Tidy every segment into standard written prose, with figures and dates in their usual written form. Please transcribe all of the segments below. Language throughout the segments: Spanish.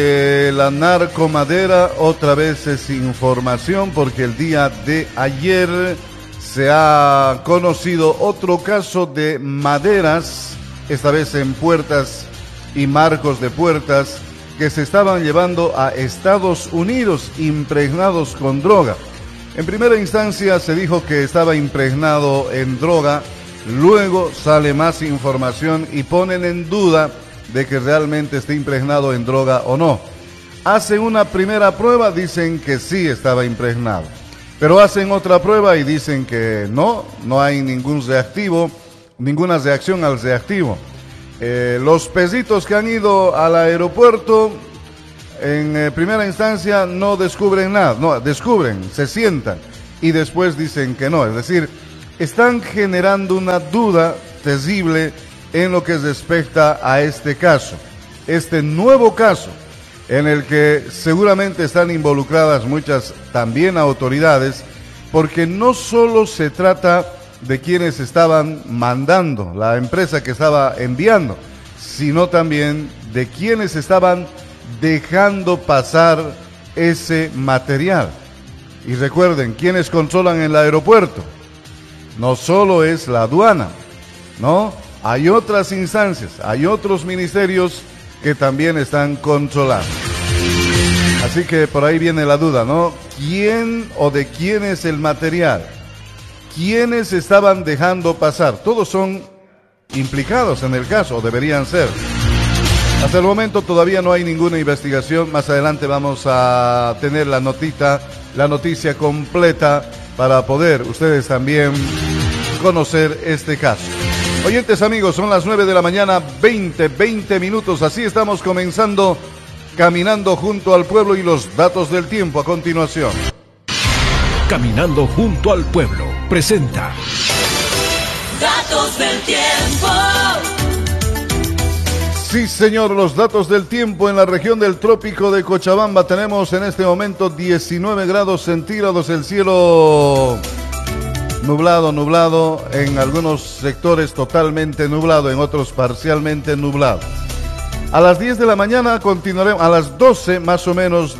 La narcomadera otra vez es información porque el día de ayer se ha conocido otro caso de maderas, esta vez en puertas y marcos de puertas, que se estaban llevando a Estados Unidos impregnados con droga. En primera instancia se dijo que estaba impregnado en droga, luego sale más información y ponen en duda de que realmente esté impregnado en droga o no. Hacen una primera prueba, dicen que sí estaba impregnado, pero hacen otra prueba y dicen que no hay ningún reactivo, ninguna reacción al reactivo. Los pesitos que han ido al aeropuerto en primera instancia no descubren nada, no, descubren, se sientan y después dicen que no, es decir, están generando una duda terrible en lo que respecta a este caso, este nuevo caso, en el que seguramente están involucradas muchas también autoridades, porque no solo se trata de quienes estaban mandando, la empresa que estaba enviando, sino también de quienes estaban dejando pasar ese material. Y recuerden, quienes controlan el aeropuerto, no solo es la aduana, ¿no? Hay otras instancias, hay otros ministerios que también están controlando. Así que por ahí viene la duda, ¿no? ¿Quién o de quién es el material? ¿Quiénes estaban dejando pasar? Todos son implicados en el caso, o deberían ser. Hasta el momento todavía no hay ninguna investigación. Más adelante vamos a tener la noticia completa para poder ustedes también conocer este caso. Oyentes amigos, son las 9 de la mañana, 20 minutos. Así estamos comenzando, caminando junto al pueblo y los datos del tiempo a continuación. Caminando junto al pueblo presenta Datos del tiempo. Sí, señor, los datos del tiempo en la región del trópico de Cochabamba. Tenemos en este momento 19 grados centígrados, el cielo nublado, en algunos sectores totalmente nublado, en otros parcialmente nublado. A las 10 de la mañana continuaremos, a las 12 más o menos,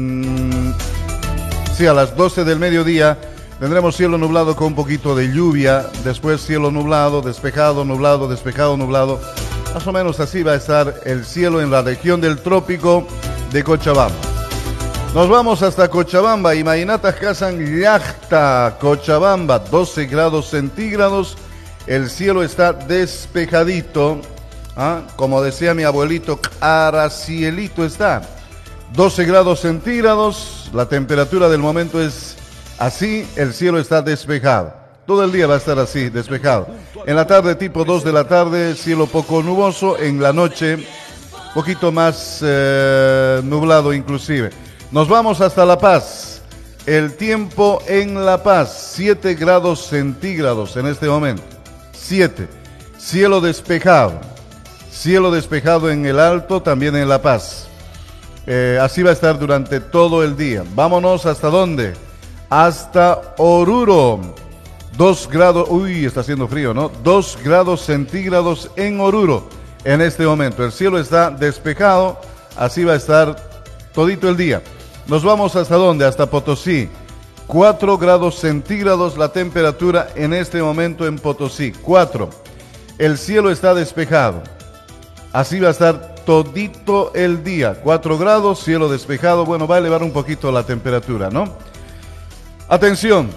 a las 12 del mediodía, tendremos cielo nublado con un poquito de lluvia, después cielo nublado, despejado, nublado, despejado, nublado. Más o menos así va a estar el cielo en la región del trópico de Cochabamba. Nos vamos hasta Cochabamba, Imaginata Casan Yachta, Cochabamba, 12 grados centígrados, el cielo está despejadito, como decía mi abuelito, caracielito está, 12 grados centígrados, la temperatura del momento es así, el cielo está despejado, todo el día va a estar así, despejado. En la tarde, tipo 2 de la tarde, cielo poco nuboso, en la noche, poquito más nublado inclusive. Nos vamos hasta La Paz. El tiempo en La Paz, 7 grados centígrados en este momento. 7. Cielo despejado. Cielo despejado en el Alto, también en La Paz. Así va a estar durante todo el día. Vámonos hasta ¿dónde? Hasta Oruro. 2 grados, está haciendo frío, ¿no? 2 grados centígrados en Oruro en este momento. El cielo está despejado, así va a estar todito el día. Nos vamos hasta ¿dónde? Hasta Potosí. 4 grados centígrados la temperatura en este momento en Potosí. 4. El cielo está despejado. Así va a estar todito el día. 4 grados, cielo despejado. Bueno, va a elevar un poquito la temperatura, ¿no? Atención.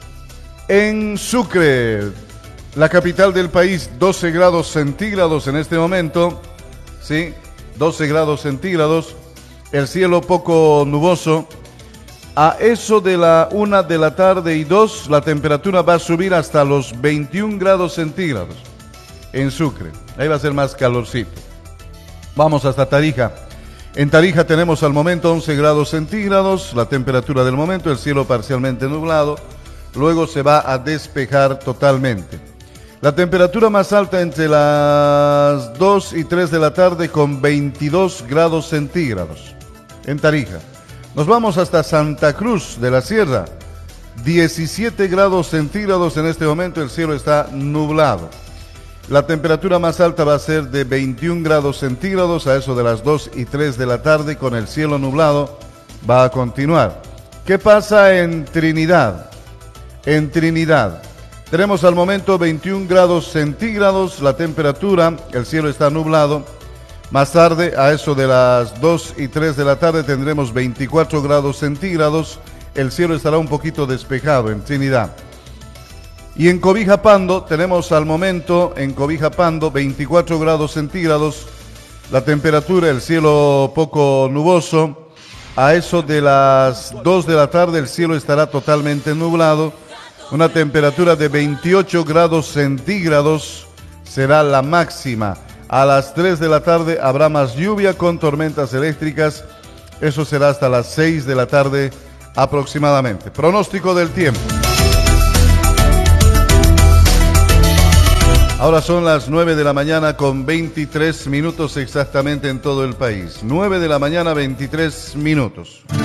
En Sucre, la capital del país, 12 grados centígrados en este momento. Sí, 12 grados centígrados. El cielo poco nuboso. A eso de la 1 de la tarde y 2, la temperatura va a subir hasta los 21 grados centígrados en Sucre. Ahí va a ser más calorcito. Vamos hasta Tarija. En Tarija tenemos al momento 11 grados centígrados, la temperatura del momento, el cielo parcialmente nublado. Luego se va a despejar totalmente. La temperatura más alta entre las 2 y 3 de la tarde con 22 grados centígrados. En Tarija. Nos vamos hasta Santa Cruz de la Sierra. 17 grados centígrados en este momento, el cielo está nublado. La temperatura más alta va a ser de 21 grados centígrados a eso de las 2 y 3 de la tarde, con el cielo nublado. Va a continuar. ¿Qué pasa en Trinidad? En Trinidad tenemos al momento 21 grados centígrados la temperatura, el cielo está nublado. Más tarde, a eso de las 2 y 3 de la tarde, tendremos 24 grados centígrados, el cielo estará un poquito despejado en Trinidad. Y en Cobija Pando tenemos al momento, en Cobija Pando, 24 grados centígrados, la temperatura, el cielo poco nuboso. A eso de las 2 de la tarde el cielo estará totalmente nublado, una temperatura de 28 grados centígrados será la máxima. A las 3 de la tarde habrá más lluvia con tormentas eléctricas, eso será hasta las 6 de la tarde aproximadamente. Pronóstico del tiempo. Ahora son las 9 de la mañana con 23 minutos exactamente en todo el país. 9 de la mañana, 23 minutos.